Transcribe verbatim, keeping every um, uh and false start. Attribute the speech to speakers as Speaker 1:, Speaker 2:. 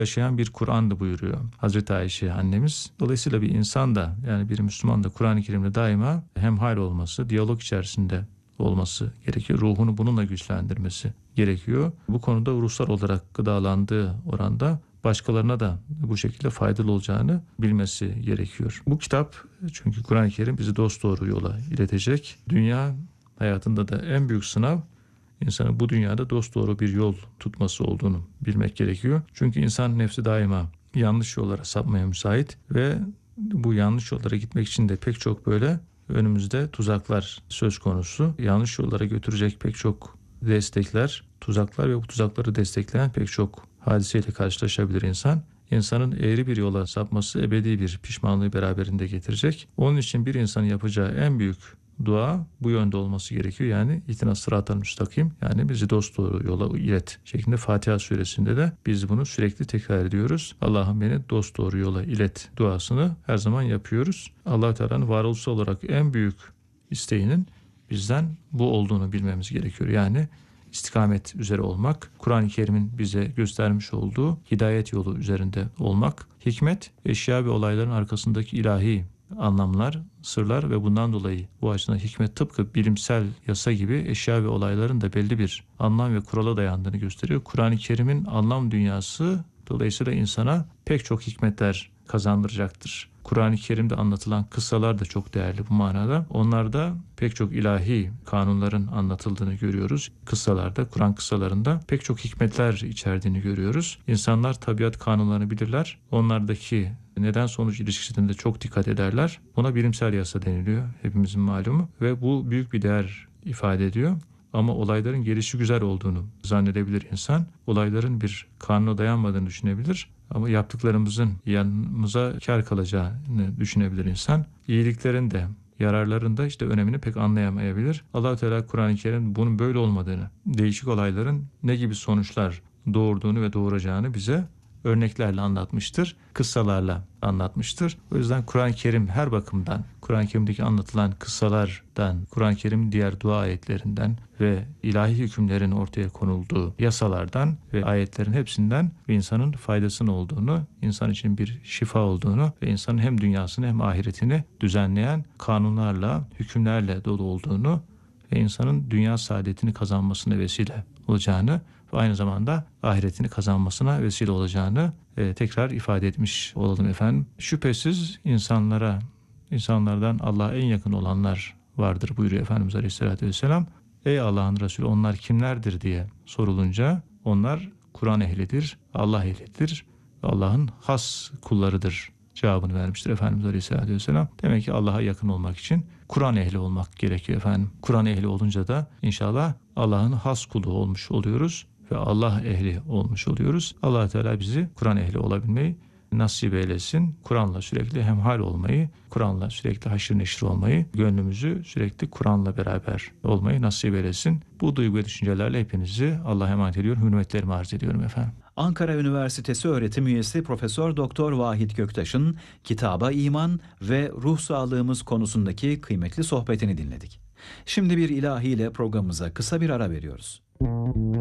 Speaker 1: yaşayan bir Kur'an'dı buyuruyor Hazreti Ayşe annemiz. Dolayısıyla bir insan da, yani bir Müslüman da Kur'an-ı Kerim'le daima hemhal olması, diyalog içerisinde olması gerekiyor. Ruhunu bununla güçlendirmesi gerekiyor. Bu konuda ruhsal olarak gıdalandığı oranda başkalarına da bu şekilde faydalı olacağını bilmesi gerekiyor. Bu kitap, çünkü Kur'an-ı Kerim bizi dosdoğru yola iletecek. Dünya hayatında da en büyük sınav, insanın bu dünyada dosdoğru bir yol tutması olduğunu bilmek gerekiyor. Çünkü insan nefsi daima yanlış yollara sapmaya müsait ve bu yanlış yollara gitmek için de pek çok böyle önümüzde tuzaklar söz konusu. Yanlış yollara götürecek pek çok destekler, tuzaklar ve bu tuzakları destekleyen pek çok hadiseyle karşılaşabilir insan. İnsanın eğri bir yola sapması ebedi bir pişmanlığı beraberinde getirecek. Onun için bir insanın yapacağı en büyük dua bu yönde olması gerekiyor. Yani ihtina sıratal müstakim, yani bizi dosdoğru yola ilet şeklinde Fatiha suresinde de biz bunu sürekli tekrar ediyoruz. Allah'ım beni dosdoğru yola ilet duasını her zaman yapıyoruz. Allah Teala'nın varoluşsal olarak en büyük isteğinin bizden bu olduğunu bilmemiz gerekiyor. Yani istikamet üzere olmak, Kur'an-ı Kerim'in bize göstermiş olduğu hidayet yolu üzerinde olmak, hikmet, eşya ve olayların arkasındaki ilahi anlamlar, sırlar ve bundan dolayı bu açıdan hikmet tıpkı bilimsel yasa gibi eşya ve olayların da belli bir anlam ve kurala dayandığını gösteriyor. Kur'an-ı Kerim'in anlam dünyası dolayısıyla insana pek çok hikmetler kazandıracaktır. Kur'an-ı Kerim'de anlatılan kıssalar da çok değerli bu manada. Onlarda pek çok ilahi kanunların anlatıldığını görüyoruz. Kıssalarda, Kur'an kıssalarında pek çok hikmetler içerdiğini görüyoruz. İnsanlar tabiat kanunlarını bilirler. Onlardaki neden sonuç ilişkisinde de çok dikkat ederler. Buna bilimsel yasa deniliyor, hepimizin malumu. Ve bu büyük bir değer ifade ediyor. Ama olayların gelişi güzel olduğunu zannedebilir insan. Olayların bir kanuna dayanmadığını düşünebilir. Ama yaptıklarımızın yanımıza kar kalacağını düşünebilir insan. İyiliklerin de, yararların da işte önemini pek anlayamayabilir. Allah-u Teala Kur'an-ı Kerim bunun böyle olmadığını, değişik olayların ne gibi sonuçlar doğurduğunu ve doğuracağını bize örneklerle anlatmıştır, kıssalarla anlatmıştır. O yüzden Kur'an-ı Kerim her bakımdan, Kur'an-ı Kerim'deki anlatılan kıssalardan, Kur'an-ı Kerim'in diğer dua ayetlerinden ve ilahi hükümlerin ortaya konulduğu yasalardan ve ayetlerin hepsinden insanın faydasının olduğunu, insan için bir şifa olduğunu ve insanın hem dünyasını hem ahiretini düzenleyen kanunlarla, hükümlerle dolu olduğunu ve insanın dünya saadetini kazanmasına vesile olacağını ve aynı zamanda ahiretini kazanmasına vesile olacağını e, tekrar ifade etmiş olalım efendim. Şüphesiz insanlara, insanlardan Allah'a en yakın olanlar vardır buyuruyor Efendimiz Aleyhisselatü Vesselam. Ey Allah'ın Resulü, onlar kimlerdir diye sorulunca onlar Kur'an ehlidir, Allah ehlidir, Allah'ın has kullarıdır cevabını vermiştir Efendimiz Aleyhisselatü Vesselam. Demek ki Allah'a yakın olmak için Kur'an ehli olmak gerekiyor efendim. Kur'an ehli olunca da inşallah Allah'ın has kulu olmuş oluyoruz ve Allah ehli olmuş oluyoruz. Allah Teala bizi Kur'an ehli olabilmeyi nasip eylesin. Kur'an'la sürekli hemhal olmayı, Kur'an'la sürekli haşır neşir olmayı, gönlümüzü sürekli Kur'an'la beraber olmayı nasip eylesin. Bu duygu ve düşüncelerle hepinizi Allah'a emanet ediyorum. Hürmetlerimi arz ediyorum efendim.
Speaker 2: Ankara Üniversitesi öğretim üyesi Profesör Doktor Vahit Göktaş'ın kitaba iman ve ruh sağlığımız konusundaki kıymetli sohbetini dinledik. Şimdi bir ilahiyle programımıza kısa bir ara veriyoruz.